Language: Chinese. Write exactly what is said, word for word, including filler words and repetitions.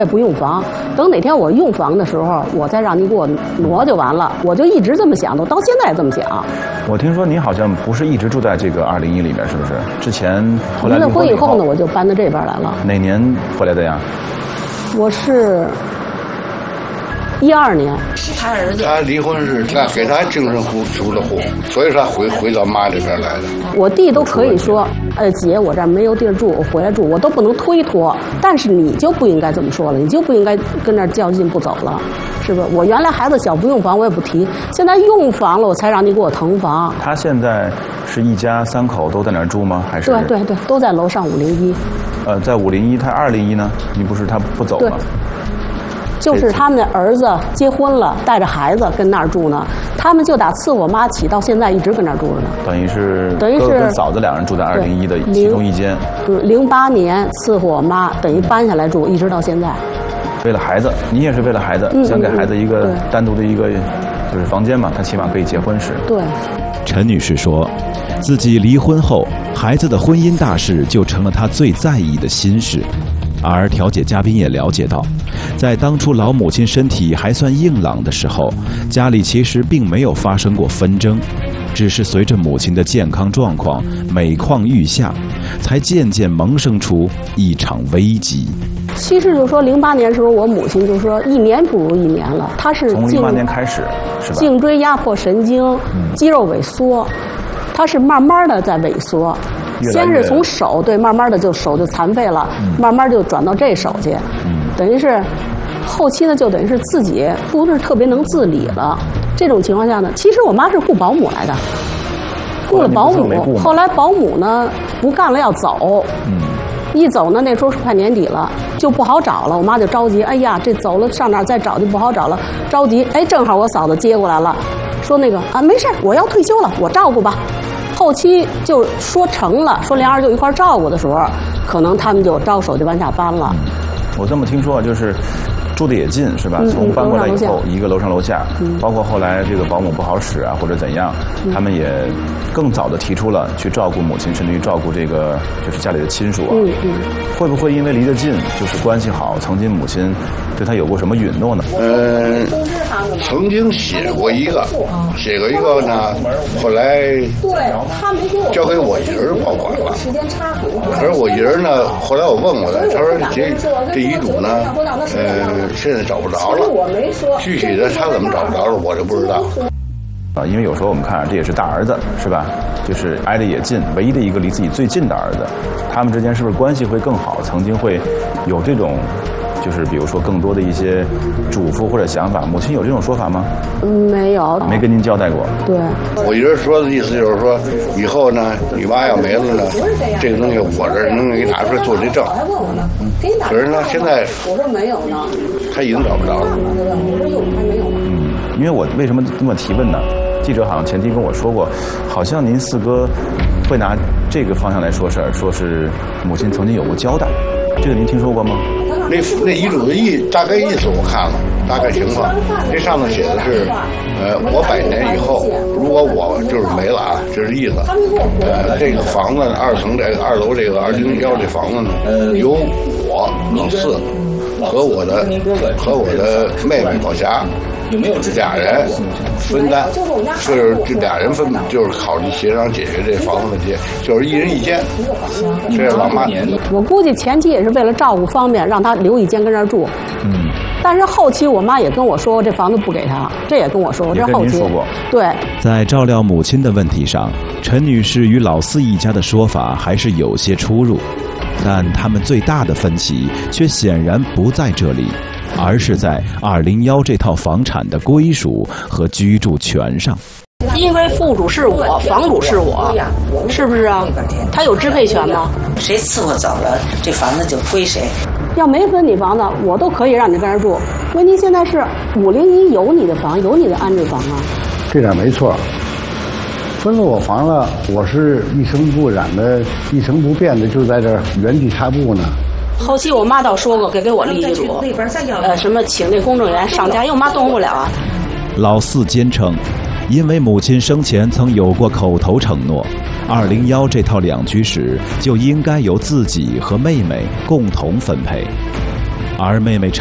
不用房，等哪天我用房的时候，我再让你给我挪就完了。我就一直这么想，都到现在也这么想。 我听说你好像不是一直住在这个二零一里面，是不是？之前后来离婚以后呢，我就搬到这边来了。 哪年回来的呀？ 我是一二年。 他儿子， 他离婚是他给他精神户住的户，所以他回回到妈这边来的。 我弟都可以说，呃，姐，我这儿没有地儿住，我回来住，我都不能推脱。但是你就不应该这么说了，你就不应该跟那儿较劲不走了，是不是？我原来孩子小不用房，我也不提，现在用房了，我才让你给我腾房。 他现在是一家三口都在那儿住吗？还是？ 对对对，都在楼上五零一。 呃，在五零一，他二零一呢？你不是他不走吗？ 就是他们的儿子结婚了，带着孩子跟那儿住呢。他们就打伺候我妈起到现在一直跟那儿住着呢。 等于是等于是哥哥跟嫂子两人住在二零一的其中一间。 嗯，零八年伺候我妈，等于搬下来住，一直到现在。 为了孩子，你也是为了孩子， 嗯、 想给孩子一个单独的一个就是房间嘛，他起码可以结婚时。 对。 陈女士说，自己离婚后，孩子的婚姻大事就成了她最在意的心事。而调解嘉宾也了解到，在当初老母亲身体还算硬朗的时候，家里其实并没有发生过纷争，只是随着母亲的健康状况每况愈下，才渐渐萌生出一场危机。 其实就说零八年的时候，我母亲就说一年不如一年了，她是从零八年开始，是吧？ 颈椎压迫神经，嗯、肌肉萎缩，她是慢慢的在萎缩。先是从手，对，慢慢的就手就残废了，嗯、慢慢就转到这手去，嗯、等于是后期呢，就等于是自己不是特别能自理了。这种情况下呢，其实我妈是雇保姆来的，雇了保姆，后来保姆呢不干了要走，嗯、一走呢那时候是快年底了，就不好找了，我妈就着急，哎呀，这走了上哪儿再找就不好找了，着急，哎，正好我嫂子接过来了，说那个啊没事，我要退休了，我照顾吧。后期就说成了，说俩人就一块照顾的时候，可能他们就招手就往下搬了。 我这么听说，就是住的也近，是吧？嗯、从搬过来以后，一个楼上楼下，嗯、包括后来这个保姆不好使啊，或者怎样，嗯、他们也更早的提出了去照顾母亲，甚至于照顾这个就是家里的亲属啊。嗯嗯。会不会因为离得近，就是关系好，曾经母亲对他有过什么允诺呢？ 嗯，曾经写过一个，写过一个呢，后来交给我姨儿保管了。可是我姨儿呢，后来我问过他，他说这这遗嘱呢，呃，现在找不着了。具体的他怎么找不着了，我就不知道。 啊，因为有时候我们看，这也是大儿子，是吧？就是挨得也近，唯一的一个离自己最近的儿子，他们之间是不是关系会更好？曾经会有这种，就是比如说更多的一些嘱咐或者想法。母亲有这种说法吗？ 嗯，没有， 没跟您交代过。 对， 我姨儿说的意思就是说，以后呢，你妈要没了呢，这个东西我这能给你拿出来做这证。可是呢，现在我说没有呢， 他已经找不着了。 我说有还没有呢。 嗯，因为我为什么这么提问呢？记者好像前期跟我说过，好像您四哥会拿这个方向来说事儿，说是母亲曾经有过交代，这个您听说过吗？ 那那遗嘱的意大概意思我看了，大概情况，这上头写的是，呃，我百年以后，如果我就是没了啊，这是意思。呃，这个房子二层这个二楼这个二零幺这房子呢，由我老四和我的和我的妹妹宝霞。俩人分担，就是这俩人分，就是考虑协商解决这房子问题，就是一人一间。这是老妈。 我估计前期也是为了照顾方便，让他留一间跟这儿住。嗯。但是后期我妈也跟我说过，这房子不给他，这也跟我说过，这是后期。 说过。 对。 在照料母亲的问题上，陈女士与老四一家的说法还是有些出入，但他们最大的分歧却显然不在这里。而是在二零幺这套房产的归属和居住权上， 因为户主是我，房主是我，是不是啊？他有支配权吗？ 谁伺候走了，这房子就归谁。 要没分你房子，我都可以让你跟这住。问题现在是五零一有你的房，有你的安置房啊。 这点没错。分了我房了，我是一成不染的，一成不变的，就在这原地踏步呢。 后期我妈倒说过，给给我立遗嘱，呃，什么请那公证员上家，因为我妈动不了啊。 老四坚称，因为母亲生前曾有过口头承诺，二零幺这套两居室就应该由自己和妹妹共同分配。 而妹妹